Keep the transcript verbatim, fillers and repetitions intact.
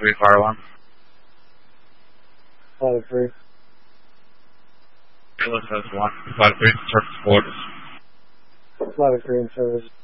three fire alarm. Five three. Ellis has one. Five three, surface quarters. Five three in service.